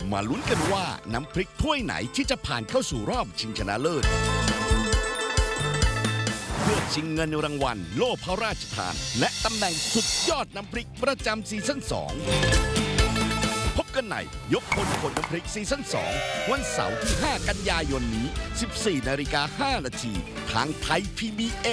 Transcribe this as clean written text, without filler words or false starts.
มาลุ้นกันว่าน้ำพริกถ้วยไหนที่จะผ่านเข้าสู่รอบชิงชนะเลิศเพื่อชิงเงินรางวัลโล่พระราชทานและตำแหน่งสุดยอดน้ำพริกประจำซีซั่น 2พบกันในยกพลคนน้ำพริกซีซั่น 2วันเสาร์ที่ 5 กันยายนนี้ 14:05 น.ทางไทย PBS